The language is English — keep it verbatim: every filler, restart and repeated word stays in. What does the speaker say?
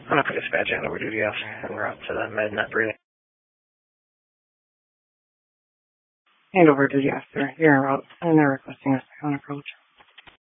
I'm going to put dispatch hand over duty officer and route to the med not breathing. Hand over duty officer. You're en route and they're requesting a second approach.